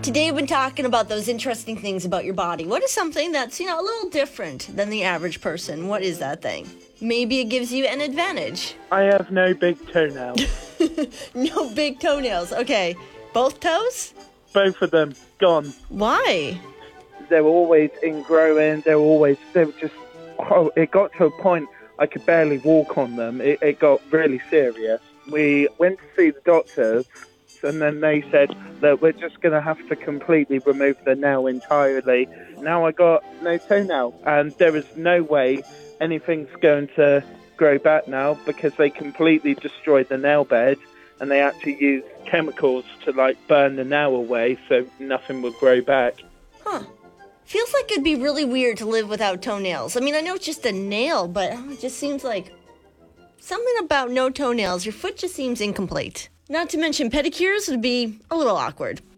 Today we've been talking about those interesting things about your body. What is something that's, a little different than the average person? What is that thing? Maybe it gives you an advantage. I have no big toenails. No big toenails. Okay. Both toes? Both of them gone. Why? They were always ingrowing. They were just, it got to a point I could barely walk on them. It got really serious. We went to see the doctors, and then they said that we're just going to have to completely remove the nail entirely. Now I got no toenail, and there is no way anything's going to grow back now because they completely destroyed the nail bed, and they actually used chemicals to burn the nail away so nothing would grow back. Huh. Feels like it'd be really weird to live without toenails. I mean, I know it's just a nail, but it just seems like something about no toenails. Your foot just seems incomplete. Not to mention pedicures would be a little awkward.